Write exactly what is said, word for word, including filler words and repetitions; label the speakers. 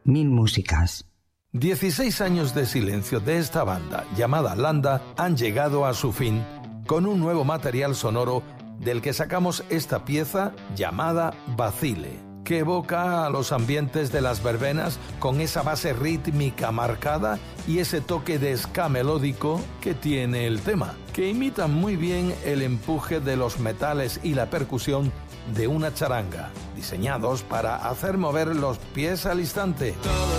Speaker 1: Mil músicas.
Speaker 2: dieciséis años de silencio de esta banda, llamada Landa, han llegado a su fin con un nuevo material sonoro del que sacamos esta pieza llamada Vacile, que evoca a los ambientes de las verbenas con esa base rítmica marcada y ese toque de ska melódico que tiene el tema, que imita muy bien el empuje de los metales y la percusión de una charanga, diseñados para hacer mover los pies al instante.